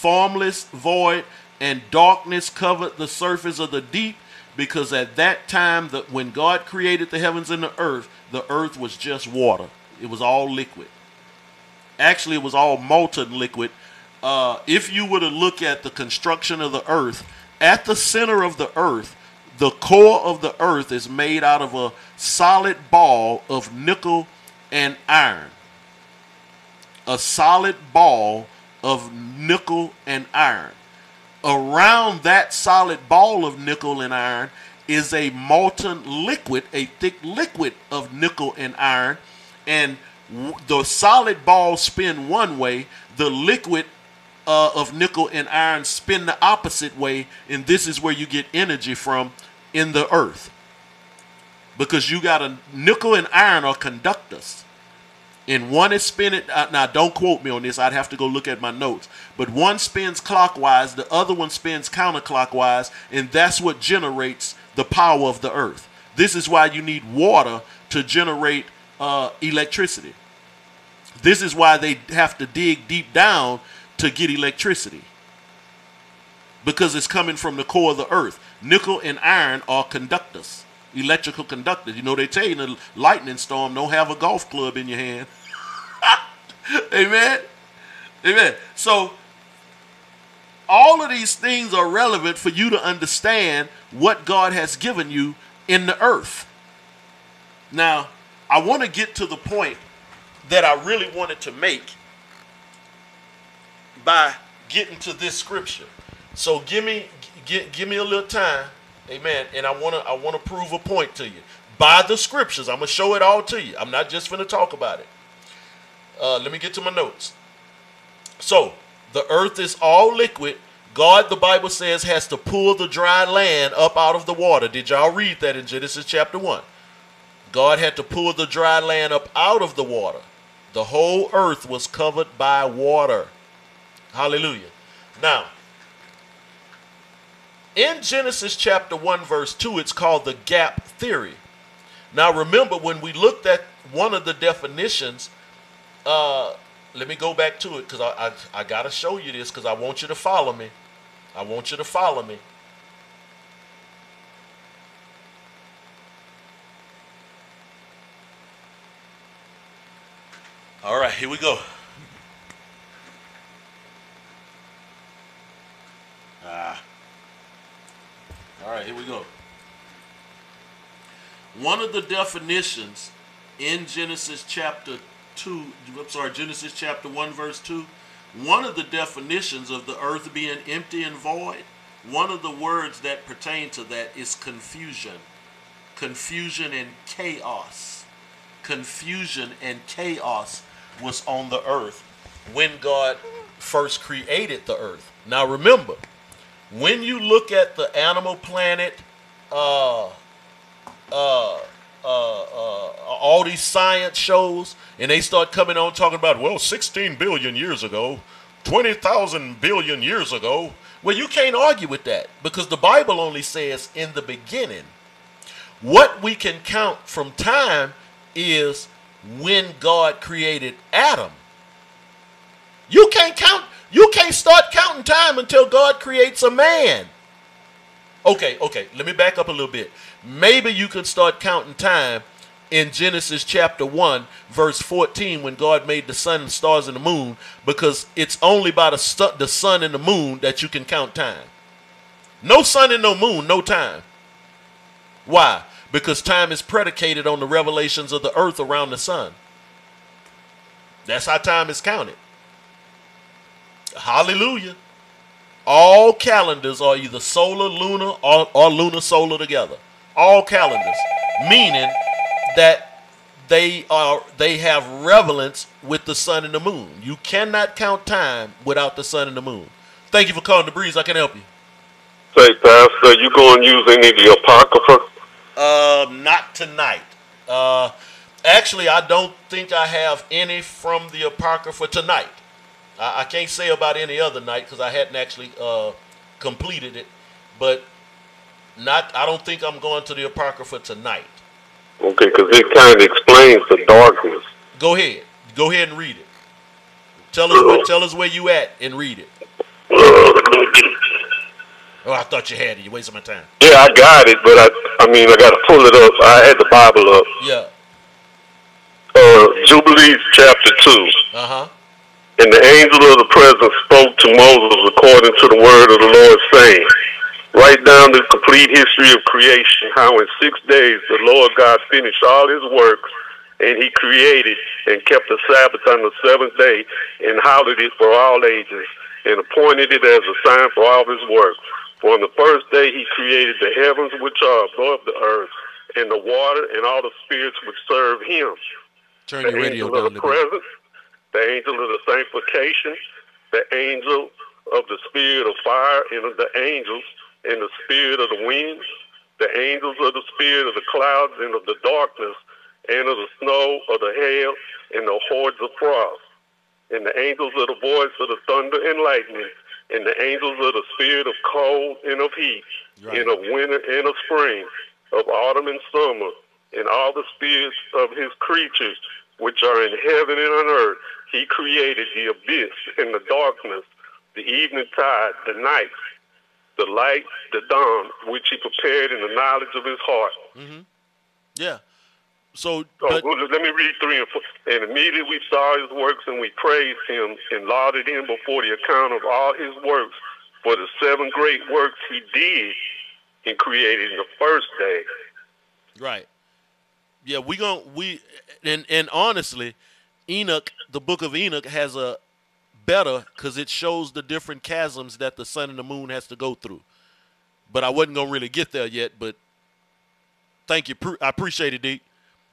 formless, void, and darkness covered the surface of the deep, because at that time, when God created the heavens and the earth was just water. It was all liquid. Actually, it was all molten liquid. If you were to look at the construction of the earth, at the center of the earth, the core of the earth is made out of a solid ball of nickel and iron. A solid ball of nickel and iron. Around that solid ball of nickel and iron is a molten liquid, a thick liquid of nickel and iron. And the solid ball spin one way, the liquid of nickel and iron spin the opposite way, and this is where you get energy from in the earth. Because you got a nickel and iron are conductors. And one is spinning, now don't quote me on this, I'd have to go look at my notes. But one spins clockwise, the other one spins counterclockwise, and that's what generates the power of the earth. This is why you need water to generate electricity. This is why they have to dig deep down to get electricity. Because it's coming from the core of the earth. Nickel and iron are conductors, electrical conductors. You know, they tell you in a lightning storm, don't have a golf club in your hand. Amen. Amen. So all of these things are relevant for you to understand what God has given you in the earth. Now, I want to get to the point that I really wanted to make by getting to this scripture. So give me a little time, amen. And I want to prove a point to you by the scriptures. I'm gonna show it all to you. I'm not just gonna talk about it. Let me get to my notes. So the earth is all liquid. God, the Bible says, has to pull the dry land up out of the water. Did y'all read that in Genesis chapter 1? God had to pull the dry land up out of the water. The whole earth was covered by water. Hallelujah. Now, in Genesis chapter 1 verse 2, it's called the gap theory. Now remember, when we looked at one of the definitions, let me go back to it because I got to show you this because I want you to follow me. I want you to follow me. All right, here we go. All right, here we go. One of the definitions in Genesis chapter 1 verse 2, one of the definitions of the earth being empty and void, one of the words that pertain to that is confusion. Confusion and chaos. Confusion and chaos was on the earth when God first created the earth. Now remember, when you look at the Animal Planet, all these science shows, and they start coming on talking about, well, 16 billion years ago, 20,000 billion years ago. Well, you can't argue with that because the Bible only says in the beginning. What we can count from time is when God created Adam. You can't start counting time until God creates a man. Okay, let me back up a little bit. Maybe you could start counting time in Genesis chapter 1, verse 14, when God made the sun and stars and the moon, because it's only by the sun and the moon that you can count time. No sun and no moon, no time. Why? Because time is predicated on the revelations of the earth around the sun. That's how time is counted. Hallelujah. All calendars are either solar, lunar, or lunar, solar together. All calendars, meaning that they have relevance with the sun and the moon. You cannot count time without the sun and the moon. Thank you for calling the breeze. I can help you. Say, Pastor, you going to use any of the Apocrypha? Not tonight. Actually, I don't think I have any from the Apocrypha tonight. I can't say about any other night because I hadn't actually completed it, but I don't think I'm going to the Apocrypha tonight. Okay, because it kind of explains the darkness. Go ahead and read it. Tell us where you at and read it. Let me get it. Oh, I thought you had it. You're wasting my time. Yeah, I got it, but I mean, I got to pull it up. I had the Bible up. Yeah. Jubilees chapter 2. Uh-huh. And the angel of the presence spoke to Moses according to the word of the Lord, saying, write down the complete history of creation, how in 6 days the Lord God finished all his works, and he created and kept the Sabbath on the seventh day, and hallowed it for all ages, and appointed it as a sign for all his works. For on the first day he created the heavens which are above the earth, and the water, and all the spirits which serve him. Turn your radio down a little bit. Presence, the angel of the sanctification, the angel of the spirit of fire, and of the angels, and the spirit of the winds, the angels of the spirit of the clouds, and of the darkness, and of the snow, of the hail, and the hordes of frost, and the angels of the voice of the thunder and lightning, and the angels of the spirit of cold and of heat, right, and of winter and of spring, of autumn and summer, and all the spirits of his creatures which are in heaven and on earth. He created the abyss and the darkness, the evening tide, the night, the light, the dawn, which he prepared in the knowledge of his heart. Mm-hmm. Yeah. So let me read 3 and 4. And immediately we saw his works, and we praised him and lauded him before the account of all his works for the 7 great works he did and created in the first day. Right. Yeah, and honestly, Enoch, the book of Enoch has a better, because it shows the different chasms that the sun and the moon has to go through. But I wasn't going to really get there yet, but thank you. I appreciate it, Deke.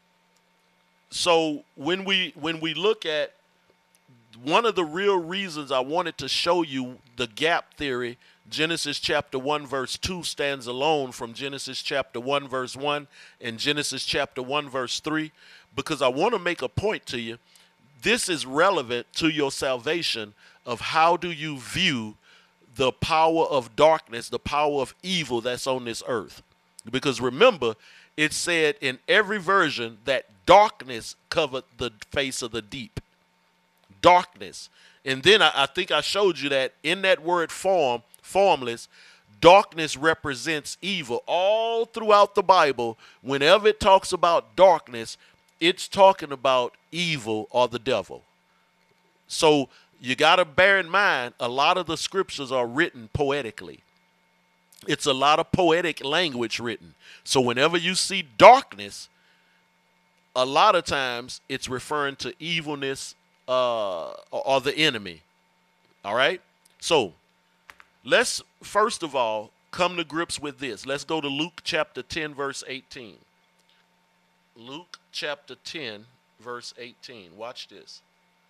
So when we look at one of the real reasons I wanted to show you the gap theory, Genesis chapter 1 verse 2 stands alone from Genesis chapter 1 verse 1 and Genesis chapter 1 verse 3, because I want to make a point to you. This is relevant to your salvation of how do you view the power of darkness, the power of evil that's on this earth. Because remember, it said in every version that darkness covered the face of the deep. Darkness. And then I think I showed you that in that word formless, darkness represents evil. All throughout the Bible, whenever it talks about darkness, it's talking about evil or the devil. So you got to bear in mind, a lot of the scriptures are written poetically. It's a lot of poetic language written. So whenever you see darkness, a lot of times it's referring to evilness or the enemy. All right? So let's first of all come to grips with this. Let's go to Luke chapter 10, verse 18. Luke chapter 10, verse 18. Watch this.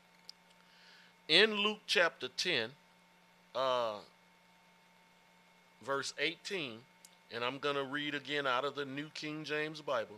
In Luke chapter 10, verse 18, and I'm going to read again out of the New King James Bible.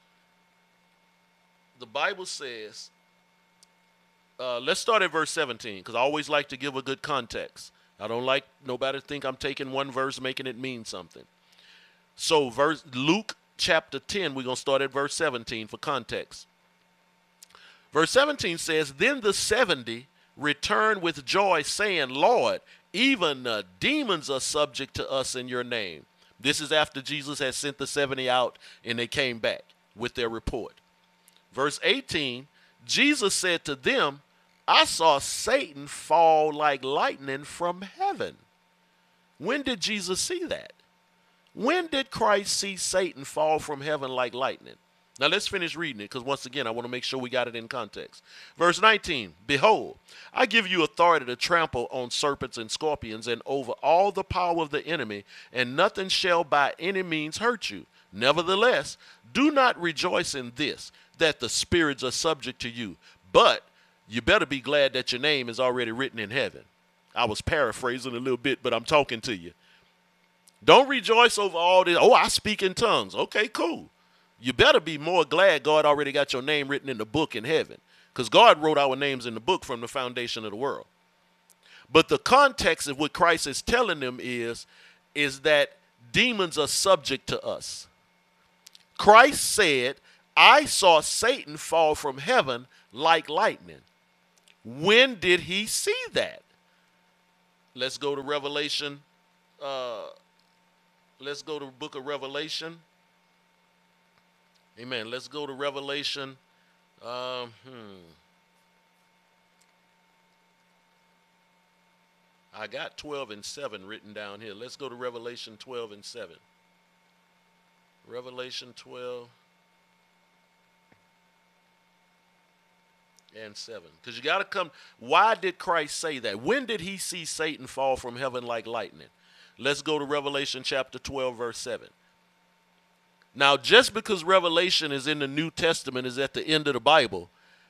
The Bible says, let's start at verse 17, because I always like to give a good context. I don't like nobody to think I'm taking one verse, making it mean something. So Luke chapter 10, we're going to start at verse 17 for context. Verse 17 says, then the 70 returned with joy, saying, Lord, even the demons are subject to us in your name. This is after Jesus had sent the 70 out and they came back with their report. Verse 18, Jesus said to them, I saw Satan fall like lightning from heaven. When did Jesus see that? When did Christ see Satan fall from heaven like lightning? Now let's finish reading it, because once again, I want to make sure we got it in context. Verse 19, behold, I give you authority to trample on serpents and scorpions and over all the power of the enemy, and nothing shall by any means hurt you. Nevertheless, do not rejoice in this, that the spirits are subject to you, but you better be glad that your name is already written in heaven. I was paraphrasing a little bit, but I'm talking to you. Don't rejoice over all this. Oh, I speak in tongues. Okay, cool. You better be more glad God already got your name written in the book in heaven, because God wrote our names in the book from the foundation of the world. But the context of what Christ is telling them is that demons are subject to us. Christ said, I saw Satan fall from heaven like lightning. When did he see that? Let's go to Revelation. Let's go to the book of Revelation. Amen. Let's go to Revelation. I got 12 and 7 written down here. Let's go to Revelation 12 and 7. Revelation 12 and 7. Because you got to come. Why did Christ say that? When did he see Satan fall from heaven like lightning? Let's go to Revelation chapter 12, verse 7. Now, just because Revelation is in the New Testament, is at the end of the Bible,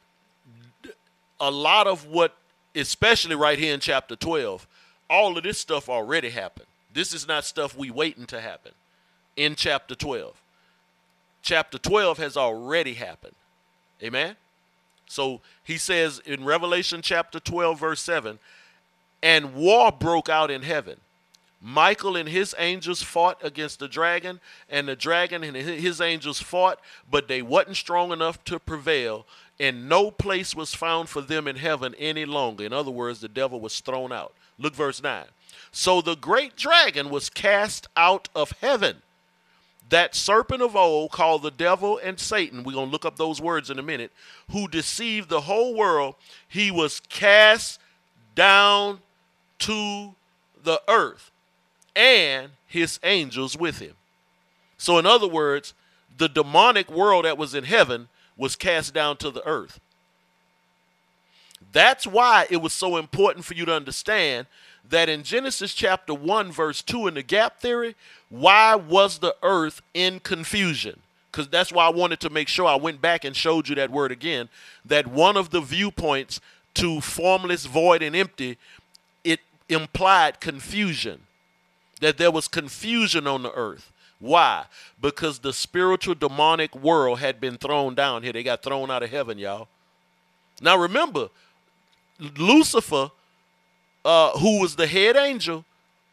a lot of what, especially right here in chapter 12, all of this stuff already happened. This is not stuff we waiting to happen in chapter 12. Chapter 12 has already happened. Amen? So he says in Revelation chapter 12, verse 7, and war broke out in heaven. Michael and his angels fought against the dragon, and the dragon and his angels fought, but they wasn't strong enough to prevail, and no place was found for them in heaven any longer. In other words, the devil was thrown out. Look verse 9. So the great dragon was cast out of heaven, that serpent of old called the devil and Satan. We're going to look up those words in a minute. Who deceived the whole world. He was cast down to the earth, and his angels with him. So in other words, the demonic world that was in heaven was cast down to the earth. That's why it was so important for you to understand that in Genesis chapter 1, verse 2 in the gap theory, why was the earth in confusion? Because that's why I wanted to make sure I went back and showed you that word again, that one of the viewpoints to formless, void, and empty, it implied confusion, that there was confusion on the earth. Why? Because the spiritual demonic world had been thrown down here. They got thrown out of heaven, y'all. Now remember, Lucifer, who was the head angel,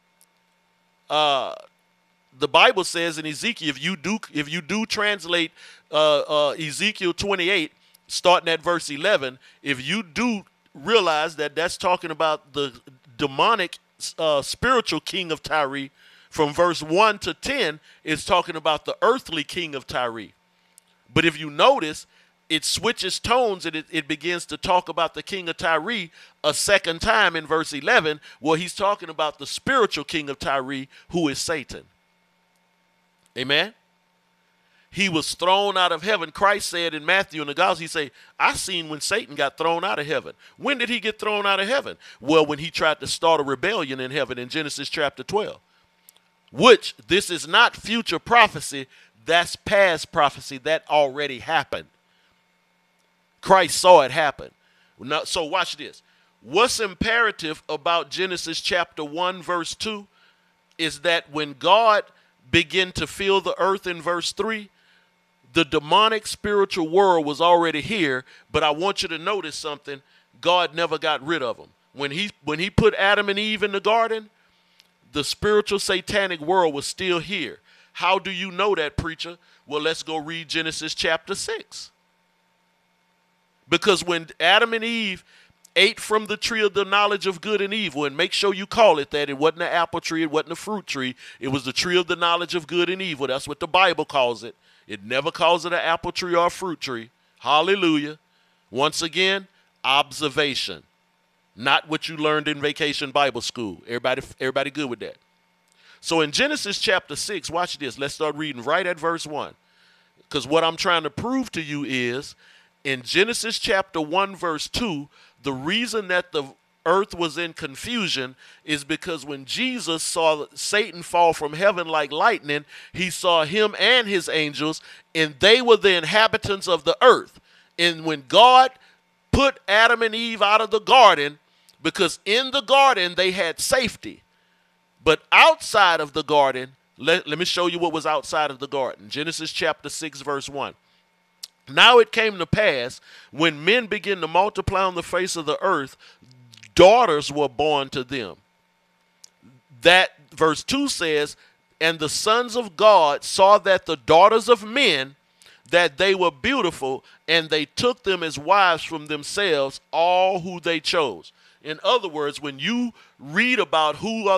the Bible says in Ezekiel, if you do translate Ezekiel 28, starting at verse 11, if you do realize that that's talking about the demonic spiritual king of Tyre, from verse 1 to 10, it's talking about the earthly king of Tyre. But if you notice, it switches tones and it begins to talk about the king of Tyre a second time in verse 11, where he's talking about the spiritual king of Tyre, who is Satan. Amen? He was thrown out of heaven. Christ said in Matthew in the Gospel, he said, I seen when Satan got thrown out of heaven. When did he get thrown out of heaven? Well, when he tried to start a rebellion in heaven in Genesis chapter 12. Which, this is not future prophecy, that's past prophecy. That already happened. Christ saw it happen. Now, so watch this. What's imperative about Genesis chapter 1, verse 2 is that when God began to fill the earth in verse 3, the demonic spiritual world was already here, but I want you to notice something. God never got rid of them. When he put Adam and Eve in the garden, the spiritual satanic world was still here. How do you know that, preacher? Well, let's go read Genesis chapter 6. Because when Adam and Eve ate from the tree of the knowledge of good and evil, and make sure you call it that, it wasn't an apple tree, it wasn't a fruit tree, it was the tree of the knowledge of good and evil. That's what the Bible calls it. It never calls it an apple tree or a fruit tree. Hallelujah. Once again, observation. Not what you learned in vacation Bible school. Everybody good with that? So in Genesis chapter 6, watch this. Let's start reading right at verse 1. Because what I'm trying to prove to you is, in Genesis chapter 1, verse 2, the reason that the earth was in confusion is because when Jesus saw Satan fall from heaven like lightning, he saw him and his angels, and they were the inhabitants of the earth. And when God put Adam and Eve out of the garden, because in the garden they had safety, but outside of the garden, let me show you what was outside of the garden. Genesis chapter 6, verse 1. Now it came to pass, when men began to multiply on the face of the earth, daughters were born to them. That verse 2 says, and the sons of God saw that the daughters of men, that they were beautiful, and they took them as wives from themselves, all who they chose. In other words, when you read about who are